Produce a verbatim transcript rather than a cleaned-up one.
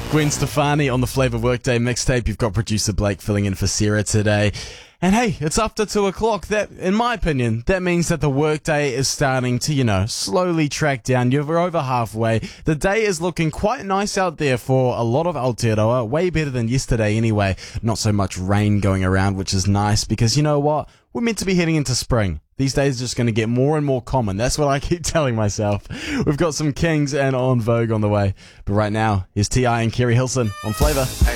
Gwen Stefani on the Flavor Workday mixtape. You've got producer Blake filling in for Sarah today. And hey, it's after two o'clock. That, in my opinion, that means that the workday is starting to, you know, slowly track down. You're over halfway. The day is looking quite nice out there for a lot of Aotearoa. Way better than yesterday anyway. Not so much rain going around, which is nice because you know what? We're meant to be heading into spring. These days are just going to get more and more common. That's what I keep telling myself. We've got some Kings and On Vogue on the way. But right now, here's T I and Kerry Hilson on Flavor.